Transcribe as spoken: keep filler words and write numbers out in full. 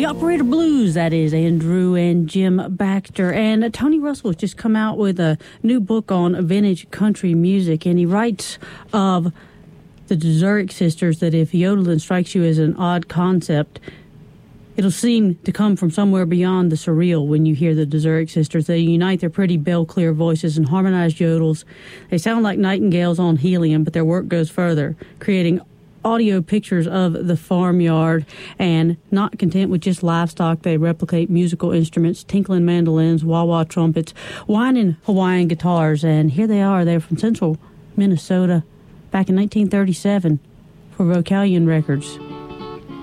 The Operator Blues, that is Andrew and Jim Baxter. And uh, Tony Russell has just come out with a new book on vintage country music, and he writes of the Zurich sisters that if yodeling strikes you as an odd concept, it'll seem to come from somewhere beyond the surreal when you hear the Zurich sisters. They unite their pretty bell-clear voices and harmonized yodels. They sound like nightingales on helium, but their work goes further, creating audio pictures of the farmyard. And not content with just livestock, they replicate musical instruments, tinkling mandolins, wah-wah trumpets, whining Hawaiian guitars. And here they are. They're from central Minnesota back in nineteen thirty-seven for Vocalion Records.